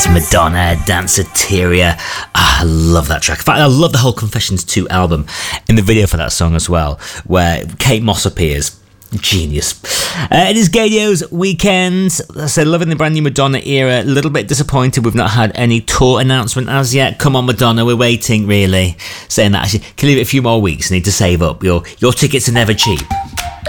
is Madonna, Danceteria. I love that track. In fact, I love the whole Confessions 2 album. In the video for that song as well, where Kate Moss appears. Genius. It is Gaydo's weekend. I said, loving the brand new Madonna era. A little bit disappointed we've not had any tour announcement as yet. Come on, Madonna, we're waiting, really. Saying that, actually, can you leave it a few more weeks? Need to save up. Your tickets are never cheap.